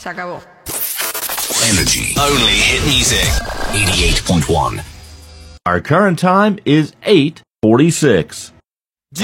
Se acabó. Energy. Only hit music. 88.1. Our current time is 8:46.